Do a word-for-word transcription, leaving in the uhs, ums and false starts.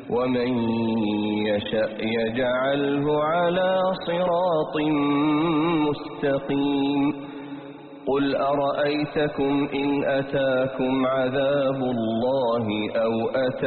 ومن يشأ يجعله على صراط مستقيم قل أرأيتكم إن أتاكم عذاب الله أو أتاكم